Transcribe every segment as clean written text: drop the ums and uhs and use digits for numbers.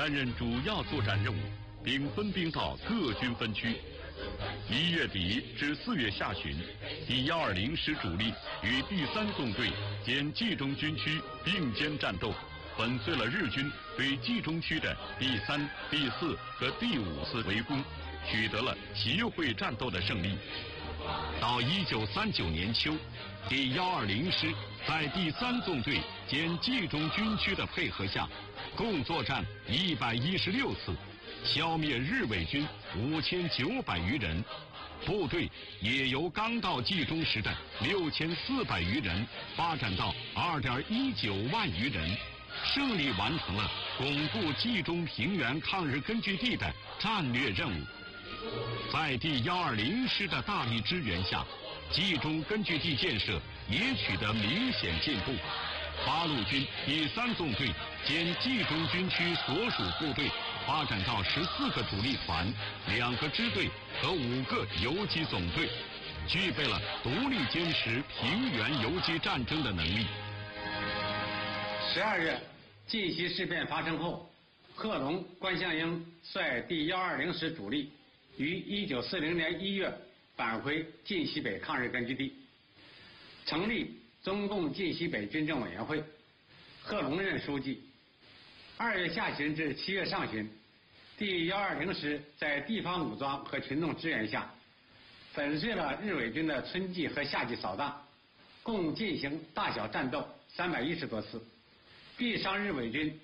担任主要作战任务，并分兵到各军分区。1月底至4月下旬，第120师主力与第3纵队兼冀中军区并肩战斗，粉碎了日军对冀中区的第3、第4和第5次围攻，取得了协会战斗的胜利。到1939年秋，第120师在第3纵队兼冀中军区的配合下，共作战116次，消灭日伪军5900余人，部队也由刚到冀中时的6400余人发展到2.19万余人，胜利完成了巩固冀中平原抗日根据地的战略任务。在第120师的大力支援下，冀中根据地建设也取得明显进步。八路军第3纵队兼冀中军区所属部队发展到14个主力团、2个支队和5个游击总队，具备了独立坚持平原游击战争的能力。 12月晋西事变发生后，贺龙、关向应率第120师主力于1940年1月返回晋西北抗日根据地，成立中共晋西北军政委员会，贺龙任书记。2月下旬至7月上旬，第120师在地方武装和群众支援下，粉碎了日伪军的春季和夏季扫荡，共进行大小战斗310多次，毙伤日伪军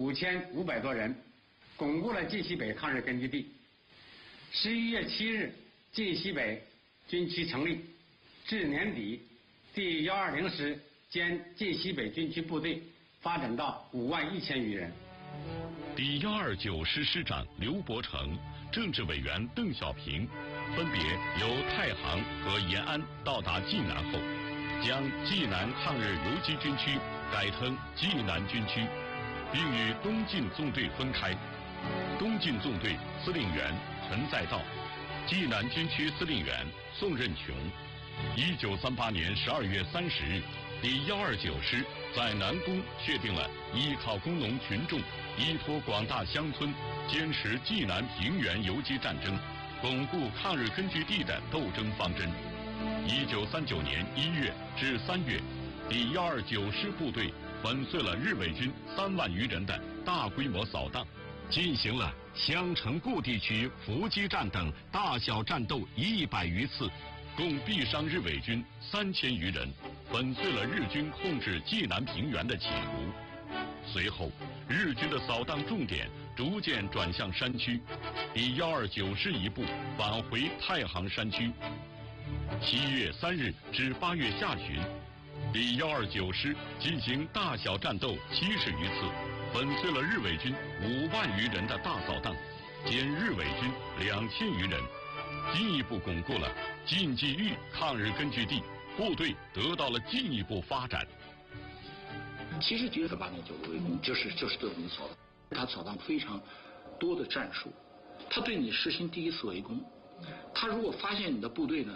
5500多人，巩固了晋西北抗日根据地。11月7日，晋西北军区成立，至年底，第120师兼晋西北军区部队发展到51000余人。 第129师师长刘伯承、政治委员邓小平分别由太行和延安到达济南后，将济南抗日游击军区改称济南军区，并与东晋纵队分开。东晋纵队司令员陈再道，济南军区司令员宋任穷。1938年12月30日，第129师在南宫确定了依靠工农群众、依托广大乡村，坚持济南平原游击战争，巩固抗日根据地的斗争方针。1939年1月至3月，第129师部队粉碎了日伪军3万余人的大规模扫荡，进行了襄城固地区伏击战等大小战斗100余次，共毙伤日伪军3000余人，粉碎了日军控制济南平原的企图。随后，日军的扫荡重点逐渐转向山区，第129师一部返回太行山区。7月3日至8月下旬，第129师进行大小战斗70余次，粉碎了日伪军5万余人的大扫荡，歼日伪军2000余人，进一步巩固了晋冀豫抗日根据地，部队得到了进一步发展。 其实9月8年9个围攻就是对我们的扫荡，他扫荡非常多的战术，他对你实行第一次围攻，他如果发现你的部队呢，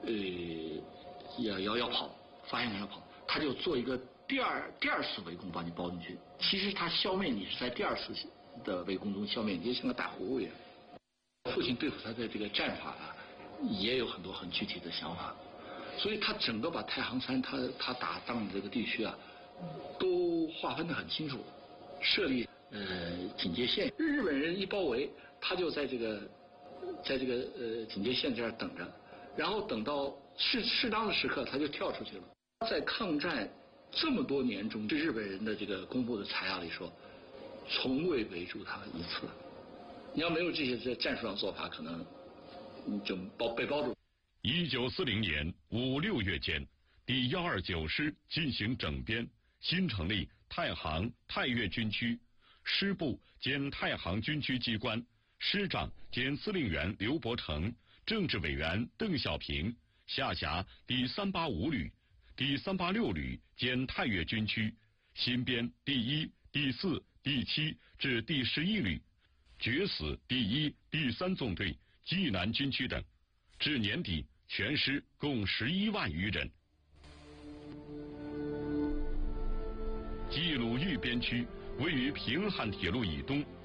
要跑，发现你要跑，他就做一个第二次围攻把你包进去。其实他消灭你是在第2次的围攻中消灭你，就像个大葫芦一样。父亲对付他的这个战法啊，也有很多很具体的想法，所以他整个把太行山他打仗的这个地区啊，都划分得很清楚，设立警戒线。日本人一包围，他就在这个警戒线这儿等着，然后等到适当的时刻他就跳出去了。在抗战这么多年中，对日本人的这个公布的材料里说，从未围住他一次。你要没有这些战术上做法，可能你就被包住。 1940年5、6月间，第129师进行整编，新成立太行、太岳军区，师部兼太行军区机关，师长兼司令员刘伯承，政治委员邓小平，下辖第385旅、第386旅兼太岳军区，新编第1、第4、第7至第11旅，决死第1、第3纵队、济南军区等，至年底全师共11万余人。冀鲁豫边区位于平汉铁路以东，